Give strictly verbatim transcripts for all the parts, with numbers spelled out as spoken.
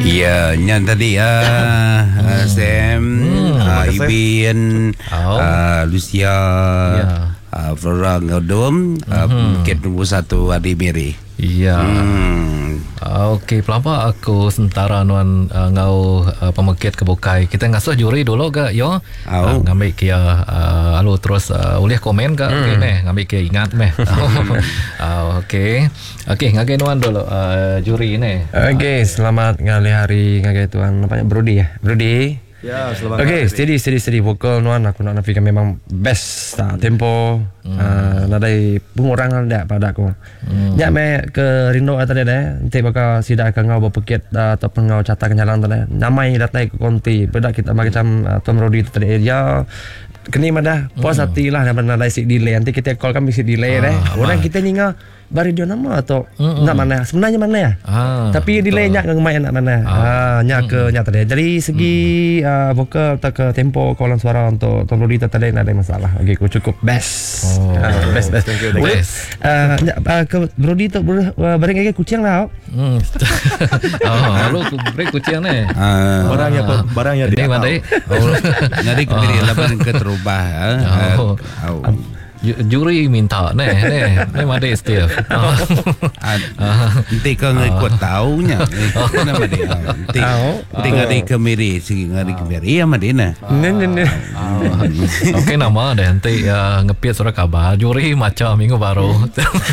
Ya, yang tadi uh, uh, Sam, hmm, uh, Ibin, oh. uh, Lucia, yeah. uh, Flora Ngodom, uh, hmm. Ket nombor satu Adi Miri. Ya. Hmm. Okey, pelapa aku sementara nuan uh, ngau uh, pemekit ke Bukai. Kita ngasuh juri dulu ke yo. Oh. Uh, ngambil kia uh, alu terus uh, boleh komen ke hmm. okay, meh ngambil kia ingat meh. uh, okey. Okey, ngagai nuan dulu uh, juri ni. Okey, selamat ngali hari ngagai tuan apa Brody ya. Brody. Ya, selamat. Okey, steady steady steady vokal nuan aku nak nafikan memang best tak tempo. Hmm. Uh, nadai pengurang dah pada aku. Hmm. Ya me ke Rindo tadi dah. Nanti bakal sida akan ngau berpikir uh, ataupun ngau catakan jalan tadi. Namai datang ke konti. Pada kita macam uh, Tom Rodi tadi ya. Keni madah puas hmm. hati lah dan nadai sik delay. Nanti kita call kami sik delay dah. Ah, orang kita ninga bari dia nama atau mm-hmm. nak mana sebenarnya mana ya ah, tapi delay nya ngomai nak mana ah, ah nya ke nya tadi dari segi mm. uh, vokal atau ke tempo kawalan suara untuk Tom Rodi tadi tak ada masalah. Okey, aku cukup best oh. uh, best best thank you best uh, uh, ke Rodi tu uh, barang lagi kucing lah hmm. oh lu break kucing ni uh, barang yang barang yang dia mana jadi kembali laban ke terubah oh. oh. Juri minta ni ni ni Made Steve. Nanti kau ngikut taunya. Nama dia. Nanti nanti ngadi kemiri, segi ngadi kemiri ya Made na. Nen nen. Okey nama deh nanti ngepiat surat kabar juri macam minggu baru.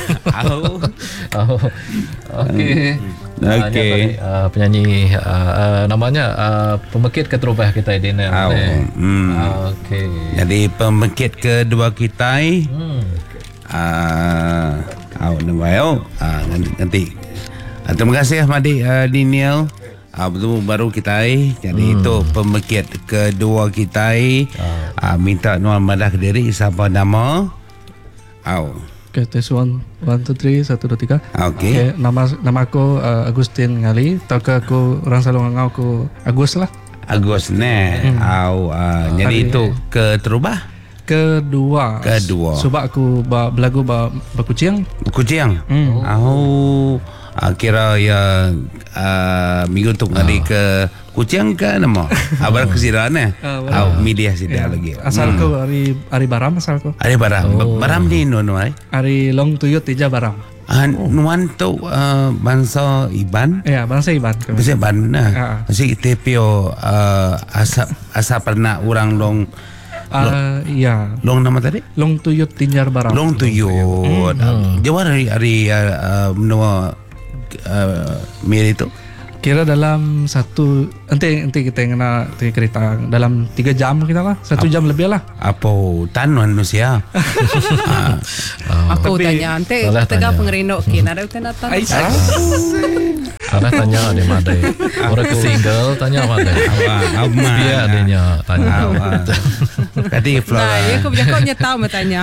Okey. Okey. Uh, penyanyi uh, uh, namanya uh, pemekit keterubah kita ini. Oh. Hmm. Okey. Jadi pemekit kedua kita. Hmm. Ah, uh, nama uh, nanti. Uh, terima kasih Ahmadi uh, Daniel. Ah, uh, betul baru kita. Jadi hmm. itu pemekit kedua kita. Ah, uh, minta nuan madah ke diri siapa nama? Oh. Okay, test one, one, two, three, satu, dua, tiga. Okay. Okay, nama nama aku uh, Agustin Ngali. Tahu ke aku orang selalu ngau aku Agus lah. Agus ne. Hmm. Au, uh, jadi itu ke terubah. Kedua. Kedua. Sebab aku ba, belagu ba, berkucing. Berkucing. Hmm. Oh. Uh, kira ya uh, minggu tu ngadi ke kucing ke nama abar kesiran eh au media sida lagi asal ko hari hari baram asal ko hari baram oh. Baram ni no no ai hari long tuyut tija baram an oh. Nuan tu uh, bangsa Iban ya bangsa Iban bangsa Iban nah si tepio uh, asa asa pernah orang long Uh, ya. Long nama tadi? Long tuyut tinjar baram. Long tuyut. Hmm. Jawab hari hari uh, menua uh, mil itu. Kira dalam satu nanti nanti kita kena kereta dalam tiga jam kita lah satu Ap, jam lebih lah. Apa tanuan manusia? uh, Aku tanya nanti kita pengerino kina ada kita datang. Ada tanya ada Made. Orang single tanya Made. Apa? Dia adanya tanya. Tadi Flora. Nah, ya aku jangan kau tahu bertanya.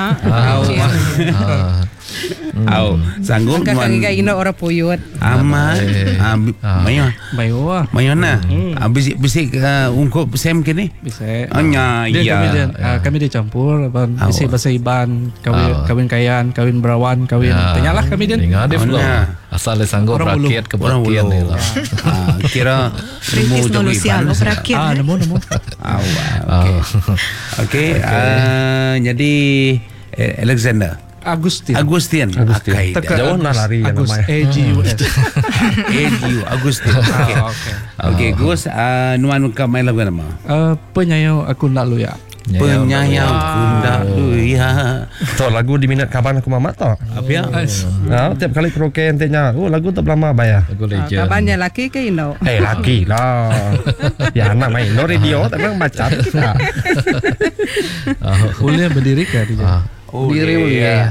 Au, sanggup nuan. Kakak ino orang puyut. Aman. Mayo. Mayo. Mayo na. Bisik bisik ungkop Sam kini. Bisa. Anya iya. Kami dia kami dia campur bisik bahasa Iban, kawin kawin kayan, kawin berawan, kawin. Tanyalah kami dia. Ingat dia flow. Asal dia sanggup rakyat ke rakyat ni lah. Kira Perintis manusia lo rakyat. Ah, nemu nemu. Okey. Okey. Jadi Alexander Agustin. Agustin. Agustin. Jauh nak lari Agus, namanya. A G U S. A G U Agustin. Okey. Okey, Gus, nuan ka mai lagu nama? Uh, penyayau aku nak lu ya. Penyayau aku nak lu ya. So lagu diminat kapan aku mama tu? Apa ya? Nah, tiap kali karaoke entenya, oh lagu tu lama bayar. Lagu legend. Kapannya laki ke ino? Eh laki lah. Ya anak main no radio tapi macam. Boleh berdiri ke dia? Oh, diri boleh.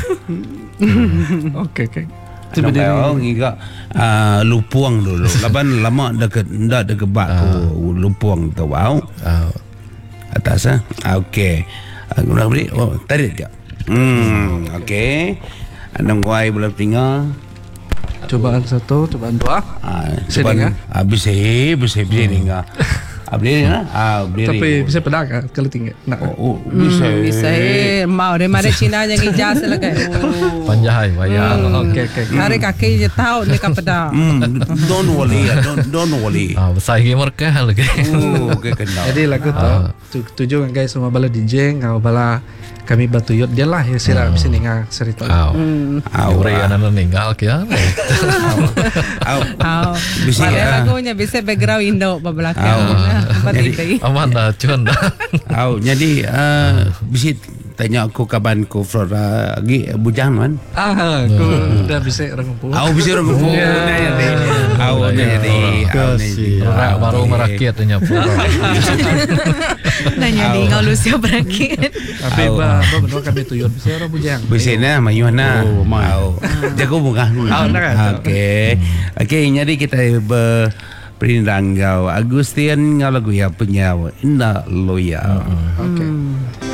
Okey okey. Tu berdiri. Ngiga lupuang dulu. Laban lama dekat ndak dekat bak tu lupuang tu wow. Atas ah. Okey. Aku nak beri. Oh, tadi dia. Hmm, okey. Andang kuai boleh tinggal. Cobaan satu, cobaan dua. Ah, cobaan habis eh, habis eh tinggal. Ah, berdiri nah. Ah, berdiri. Tapi bisa pedang kan kalau tinggi. Nak. Oh, oh, bisa. Hmm, bisa eh mau deh mari Cina yang ijazah lagi. Panjai wayang. Okey okey. Hari kaki je tahu ni kapeda. Hmm, don't worry, don't don't worry. Ah, besar gamer ke lagi. Oh, okay, kenal. Jadi lagu tu tuju kan guys semua bala D J ngau bala kami batu yot dia lah ya sira bisa ninga cerita. Aw. Aw, ore ah. ana ninggal kia. Aw. Aw. Bisa Ada ah. lagunya bisa background Indo belakang. Aw. Jadi Aman dah cun dah. Aw, jadi uh, bisa tanya aku kaban ko Flora lagi bujang man. Ah, aku dah bisa orang pun. Aw bisa orang ko. Jadi aw jadi Rak baru merakit nya Nanya di ngau Lucia berakit. Tapi ba ba benar kami tuyun bisa orang bujang. Bisa na mayuna. Aw. Jago bukan. Aw, nak. Okey. Okey, jadi kita ber Perindanggau Agustian ngalagu ya penyawa inna loya. Okey.